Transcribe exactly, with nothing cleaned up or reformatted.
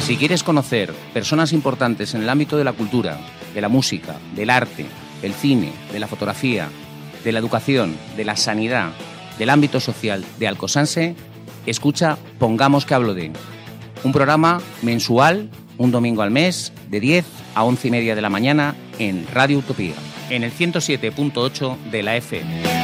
Si quieres conocer personas importantes en el ámbito de la cultura, de la música, del arte, del cine, de la fotografía, de la educación, de la sanidad, del ámbito social de Alcosanse, escucha Pongamos que hablo de. Un programa mensual, un domingo al mes, de diez a once y media de la mañana en Radio Utopía, en el ciento siete punto ocho de la F M.